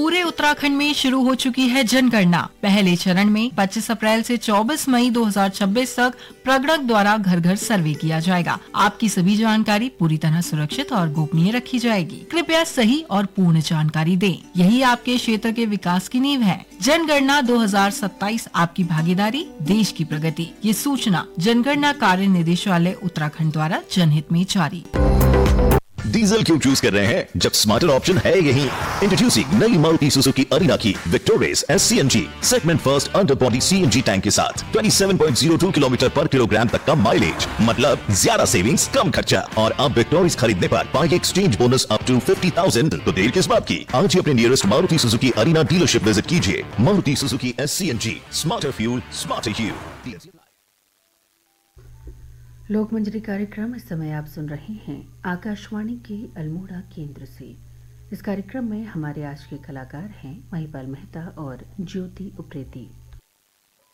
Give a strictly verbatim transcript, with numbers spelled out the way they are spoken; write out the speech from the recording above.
पूरे उत्तराखंड में शुरू हो चुकी है जनगणना। पहले चरण में पच्चीस अप्रैल से चौबीस मई दो हज़ार छब्बीस तक प्रगणक द्वारा घर घर सर्वे किया जाएगा। आपकी सभी जानकारी पूरी तरह सुरक्षित और गोपनीय रखी जाएगी। कृपया सही और पूर्ण जानकारी दें। यही आपके क्षेत्र के विकास की नींव है। जनगणना दो हज़ार सत्ताईस, आपकी भागीदारी, देश की प्रगति। ये सूचना जनगणना कार्य निदेशालय उत्तराखंड द्वारा जनहित में जारी। डीजल क्यों चूज कर रहे हैं जब स्मार्टर ऑप्शन है यही। इंट्रोड्यूसिंग नई मारुति सुजुकी अरीना की विक्टोरेस S C N G segment first under body C N G tank के साथ सत्ताईस पॉइंट ज़ीरो दो किलोमीटर पर किलोग्राम तक का माइलेज, मतलब ज्यादा सेविंग्स कम खर्चा। और अब विक्टोरेस खरीदने पर पाएंगे एक्सचेंज बोनस अप टू पचास हज़ार। तो देर किस बात की, आज ही अपने nearest Maruti Suzuki arena dealership visit कीजिए। Maruti Suzuki S C N G, smarter fuel, smarter you. लोकमंजरी कार्यक्रम इस समय आप सुन रहे हैं आकाशवाणी के अल्मोड़ा केंद्र से। इस कार्यक्रम में हमारे आज के कलाकार हैं महिपाल मेहता और ज्योति उप्रेती।